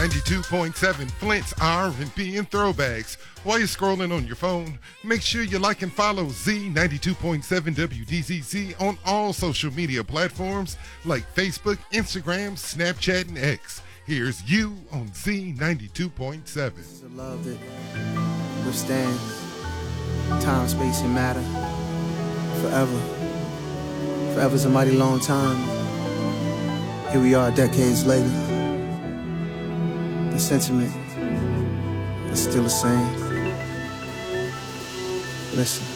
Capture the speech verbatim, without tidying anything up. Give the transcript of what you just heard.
ninety-two point seven, Flint's R and B and Throwbacks. While you're scrolling on your phone, make sure you like and follow Z ninety-two point seven W D Z Z on all social media platforms like Facebook, Instagram, Snapchat, and X. Here's you on Z ninety-two point seven. It's a love that withstands time, space, and matter forever. Forever's a mighty long time. Here we are decades later. The sentiment is still the same. Listen.